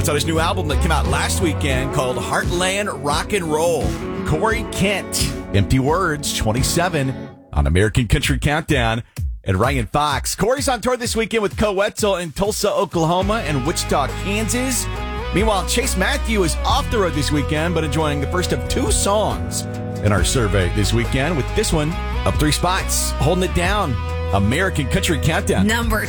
on his new album that came out last weekend called Heartland Rock and Roll. Corey Kent, Empty Words, 27 on American Country Countdown. And Ryan Fox. Corey's on tour this weekend with Coetzel in Tulsa, Oklahoma and Wichita, Kansas. Meanwhile, Chase Matthew is off the road this weekend, but enjoying the first of 2 songs in our survey this weekend with this one up 3 spots. Holding it down, American Country Countdown. Number